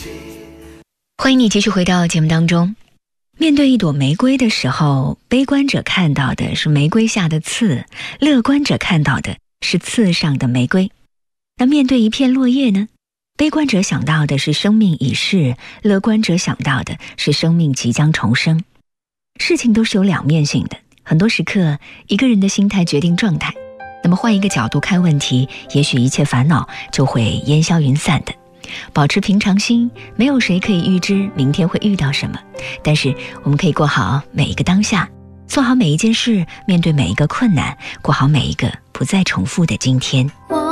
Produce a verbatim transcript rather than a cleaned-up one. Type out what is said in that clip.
欢迎你继续回到节目当中。面对一朵玫瑰的时候，悲观者看到的是玫瑰下的刺，乐观者看到的是刺上的玫瑰。那面对一片落叶呢？悲观者想到的是生命已逝，乐观者想到的是生命即将重生。事情都是有两面性的，很多时刻一个人的心态决定状态。那么换一个角度看问题，也许一切烦恼就会烟消云散的。保持平常心，没有谁可以预知明天会遇到什么，但是我们可以过好每一个当下，做好每一件事，面对每一个困难，过好每一个不再重复的今天。 我